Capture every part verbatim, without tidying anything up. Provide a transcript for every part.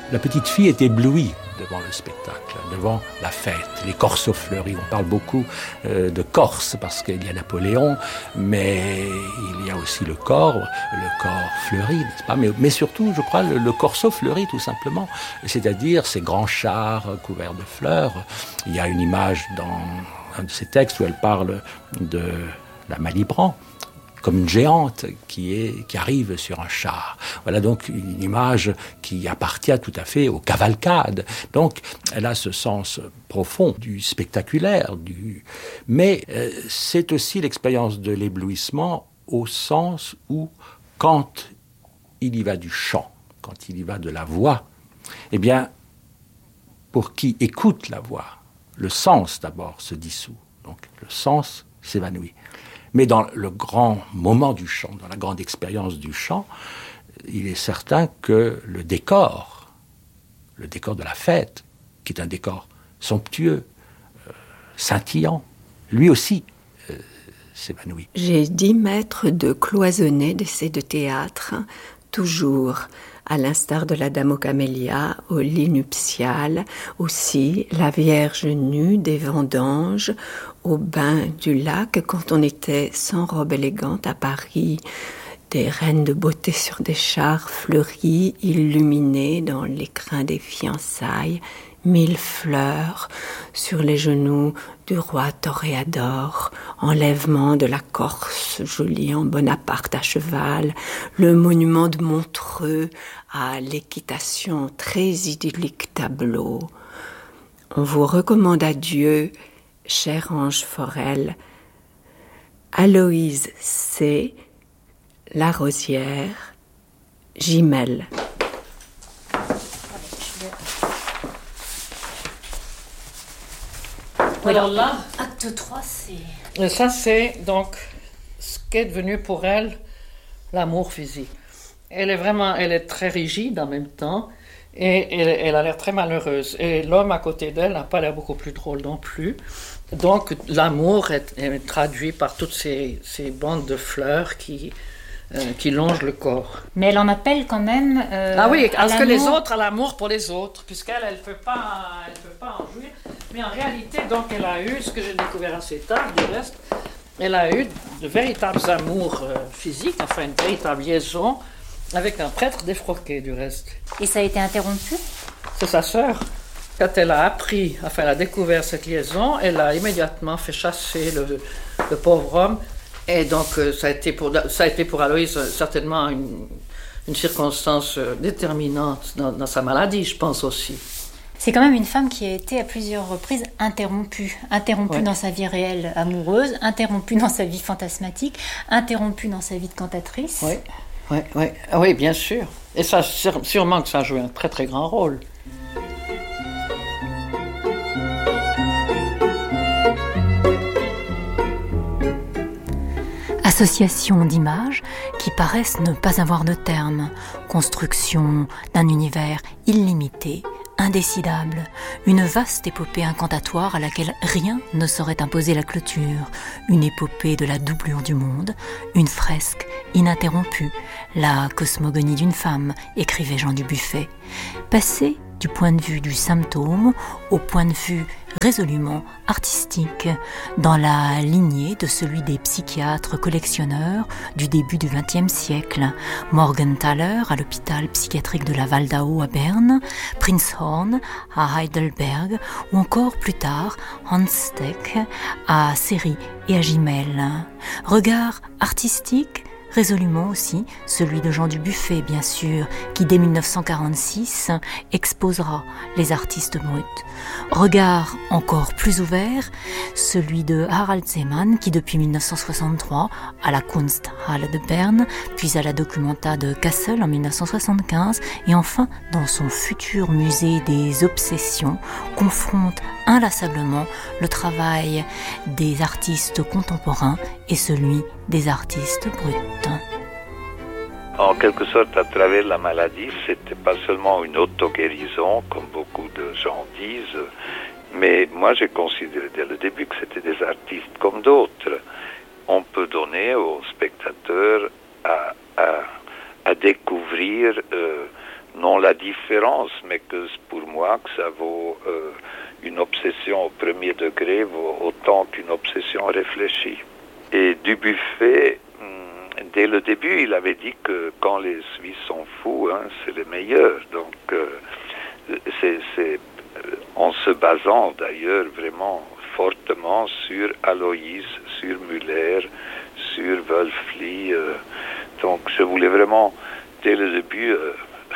La petite fille est éblouie devant le spectacle, devant la fête, les corseaux fleuris. On parle beaucoup euh, de Corse parce qu'il y a Napoléon, mais il y a aussi le corps, le corps fleuri, n'est-ce pas ? Mais, mais surtout, je crois, le, le corseau fleuri, tout simplement. C'est-à-dire ces grands chars couverts de fleurs. Il y a une image dans un de ces textes où elle parle de la Malibran, comme une géante qui, est, qui arrive sur un char. Voilà donc une image qui appartient tout à fait aux cavalcades. Donc, elle a ce sens profond du spectaculaire. Du... Mais euh, c'est aussi l'expérience de l'éblouissement au sens où, quand il y va du chant, quand il y va de la voix, eh bien, pour qui écoute la voix, le sens d'abord se dissout. Donc, le sens s'évanouit. Mais dans le grand moment du chant, dans la grande expérience du chant, il est certain que le décor, le décor de la fête, qui est un décor somptueux, euh, scintillant, lui aussi euh, s'évanouit. J'ai dix mètres de cloisonné d'essais de théâtre, toujours à l'instar de la Dame aux camélias, au lit nuptial, aussi la Vierge nue des vendanges, au bain du lac, quand on était sans robe élégante à Paris, des reines de beauté sur des chars fleuris, illuminés dans l'écrin des fiançailles, mille fleurs sur les genoux du roi Toréador, enlèvement de la Corse jolie en Bonaparte à cheval, le monument de Montreux à l'équitation, très idyllique tableau. On vous recommande à Dieu, cher Ange Forel, Aloïse C., La Rosière, Gimel. Alors là, acte trois, c'est... Et ça, c'est donc ce qu'est devenu pour elle l'amour physique. Elle est vraiment, elle est très rigide en même temps, et elle, elle a l'air très malheureuse. Et l'homme à côté d'elle n'a pas l'air beaucoup plus drôle non plus. Donc l'amour est, est traduit par toutes ces, ces bandes de fleurs qui, euh, qui longent le corps. Mais elle en appelle quand même euh, Ah oui, parce que l'amour. les autres, à l'amour pour les autres, puisqu'elle, elle ne peut pas, elle peut pas en jouir. Mais en réalité, donc, elle a eu, ce que j'ai découvert assez tard, du reste, elle a eu de véritables amours euh, physiques, enfin une véritable liaison avec un prêtre défroqué, du reste. Et ça a été interrompu ? C'est sa sœur. Quand elle a appris, enfin elle a découvert cette liaison, elle a immédiatement fait chasser le, le pauvre homme. Et donc euh, ça a été pour, ça a été pour Aloïse euh, certainement une, une circonstance euh, déterminante dans, dans sa maladie, je pense aussi. C'est quand même une femme qui a été à plusieurs reprises interrompue. Interrompue ouais. dans sa vie réelle amoureuse, interrompue dans sa vie fantasmatique, interrompue dans sa vie de cantatrice. Oui, oui, oui, oui, bien sûr. Et ça, sûrement que ça a joué un très très grand rôle. Association d'images qui paraissent ne pas avoir de terme, construction d'un univers illimité, indécidable, une vaste épopée incantatoire à laquelle rien ne saurait imposer la clôture, une épopée de la doublure du monde, une fresque ininterrompue, la cosmogonie d'une femme, écrivait Jean Dubuffet. Passé du point de vue du symptôme au point de vue résolument artistique, dans la lignée de celui des psychiatres collectionneurs du début du vingtième siècle, Morgenthaler à l'hôpital psychiatrique de la Waldau à Berne, Prinzhorn à Heidelberg, ou encore plus tard Hans Steck à Séry et à Gimel. Regard artistique, résolument aussi celui de Jean Dubuffet, bien sûr, qui dès dix-neuf cent quarante-six exposera les artistes bruts. Regard encore plus ouvert, celui de Harald Seemann, qui depuis dix-neuf cent soixante-trois, à la Kunsthalle de Berne, puis à la Documenta de Kassel en dix-neuf cent soixante-quinze, et enfin dans son futur musée des obsessions, confronte inlassablement le travail des artistes contemporains et celui des artistes bruts. En quelque sorte, à travers la maladie, c'était pas seulement une auto-guérison, comme beaucoup de gens disent, mais moi j'ai considéré dès le début que c'était des artistes comme d'autres. On peut donner aux spectateurs à, à, à découvrir euh, non la différence, mais que pour moi, que ça vaut euh, une obsession au premier degré vaut autant qu'une obsession réfléchie. Et Dubuffet, dès le début, il avait dit que quand les Suisses sont fous, hein, c'est les meilleurs. Donc, euh, c'est, c'est en se basant d'ailleurs vraiment fortement sur Aloïs, sur Müller, sur Wölffli. Euh, donc, je voulais vraiment, dès le début, euh,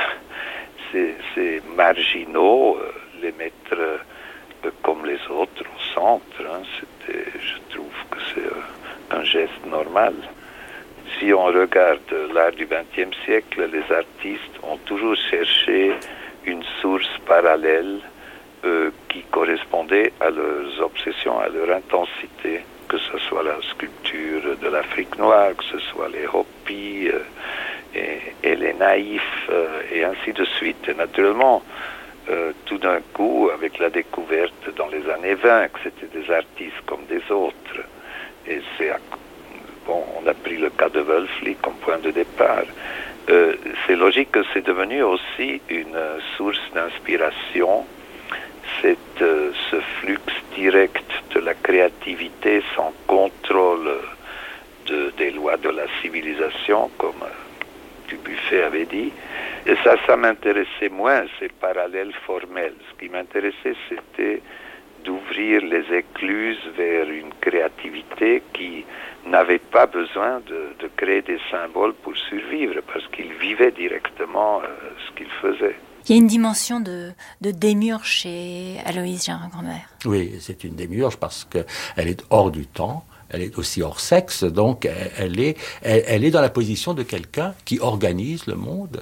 ces, ces marginaux, euh, les mettre euh, comme les autres au centre. Hein. C'était, je trouve que c'est euh, un geste normal. Si on regarde l'art du vingtième siècle, les artistes ont toujours cherché une source parallèle euh, qui correspondait à leurs obsessions, à leur intensité, que ce soit la sculpture de l'Afrique noire, que ce soit les Hopis euh, et, et les naïfs, euh, et ainsi de suite. Et naturellement, euh, tout d'un coup, avec la découverte dans les années vingt que c'était des artistes comme des autres, et c'est à Bon, on a pris le cas de Wölffli comme point de départ. Euh, c'est logique que c'est devenu aussi une source d'inspiration, cette, euh, ce flux direct de la créativité sans contrôle de, des lois de la civilisation, comme euh, Dubuffet avait dit. Et ça, ça m'intéressait moins, ces parallèles formels. Ce qui m'intéressait, c'était d'ouvrir les écluses vers une créativité qui n'avait pas besoin de, de créer des symboles pour survivre, parce qu'il vivait directement euh, ce qu'il faisait. Il y a une dimension de, de démiurge chez Aloïs Gérard-Grandmère. Oui, c'est une démiurge parce qu'elle est hors du temps. Elle est aussi hors sexe, donc elle est, elle, elle est dans la position de quelqu'un qui organise le monde,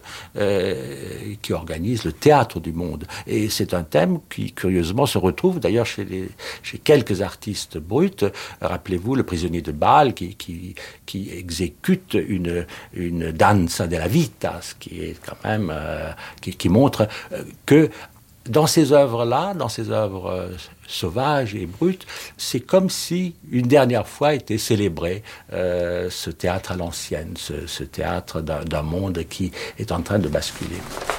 euh, qui organise le théâtre du monde. Et c'est un thème qui, curieusement, se retrouve d'ailleurs chez, les, chez quelques artistes bruts. Rappelez-vous le prisonnier de Bâle qui, qui, qui exécute une, une danza della vita, ce qui est quand même, euh, qui, qui montre que dans ces œuvres-là, dans ces œuvres euh, sauvages et brutes, c'est comme si une dernière fois était célébré euh, ce théâtre à l'ancienne, ce, ce théâtre d'un, d'un monde qui est en train de basculer.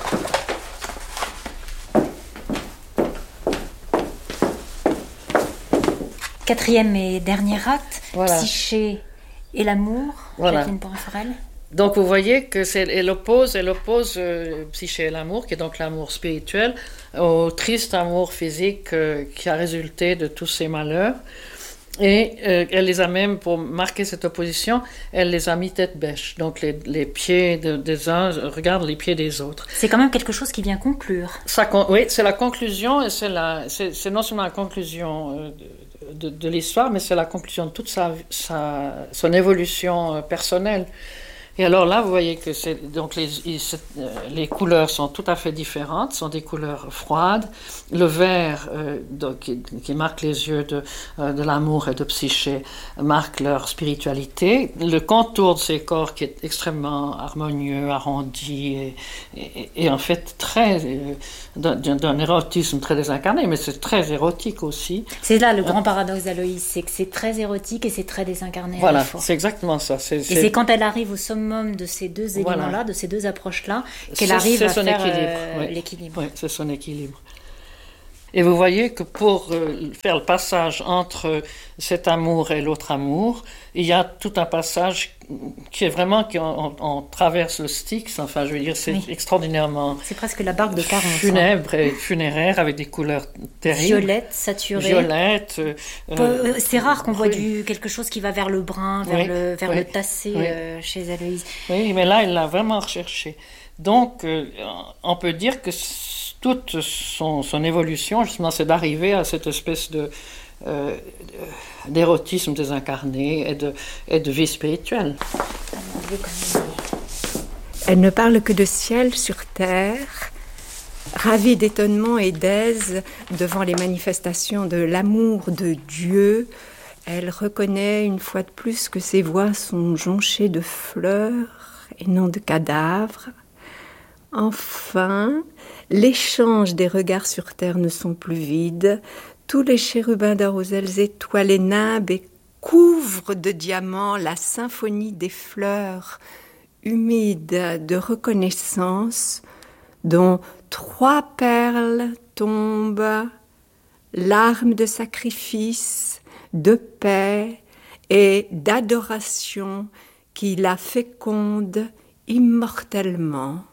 Quatrième et dernier acte, voilà. Psyché et l'amour, voilà. Jacqueline Porin-Forel. Donc vous voyez que c'est, elle oppose, elle oppose euh, Psyché et l'amour, qui est donc l'amour spirituel, au triste amour physique euh, qui a résulté de tous ces malheurs. Et euh, elle les a même, pour marquer cette opposition, elle les a mis tête bêche. Donc les, les pieds de, des uns regardent les pieds des autres. C'est quand même quelque chose qui vient conclure. Ça, oui, c'est la conclusion, et c'est, la, c'est, c'est non seulement la conclusion euh, de, de, de l'histoire, mais c'est la conclusion de toute sa, sa, son évolution euh, personnelle. Et alors là, vous voyez que c'est, donc les, les couleurs sont tout à fait différentes, sont des couleurs froides. Le vert, euh, donc, qui, qui marque les yeux de, euh, de l'amour et de Psyché, marque leur spiritualité. Le contour de ces corps qui est extrêmement harmonieux, arrondi, et, et, et en fait très, euh, d'un, d'un érotisme très désincarné, mais c'est très érotique aussi. C'est là le grand paradoxe d'Aloïs, c'est que c'est très érotique et c'est très désincarné. Voilà, à la fois. C'est exactement ça. C'est, c'est... Et c'est quand elle arrive au sommet de ces deux éléments-là, voilà. de ces deux approches-là, qu'elle c'est, arrive c'est à faire équilibre, euh, oui. l'équilibre. Oui, c'est son équilibre. Et vous voyez que pour euh, faire le passage entre cet amour et l'autre amour, il y a tout un passage qui est vraiment, qui on, on traverse le Styx, enfin je veux dire, c'est oui. extraordinairement... C'est presque la barque de Caron. Funèbre et funéraire, avec des couleurs terribles. Violette, saturée. Violette. Euh, euh, c'est rare qu'on voit du, quelque chose qui va vers le brun, vers, oui. le, vers oui. le tassé oui. euh, chez Aloïs. Oui, mais là, elle l'a vraiment recherché. Donc, euh, on peut dire que toute son, son évolution, justement, c'est d'arriver à cette espèce de... Euh, d'érotisme désincarné et de, et de vie spirituelle. Elle ne parle que de ciel sur terre, ravie d'étonnement et d'aise devant les manifestations de l'amour de Dieu. Elle reconnaît une fois de plus que ses voix sont jonchées de fleurs et non de cadavres. Enfin, l'échange des regards sur terre ne sont plus vides. Tous les chérubins d'aroselles étoilés nimbent et couvrent de diamants la symphonie des fleurs humides de reconnaissance dont trois perles tombent, larmes de sacrifice, de paix et d'adoration qui la féconde immortellement.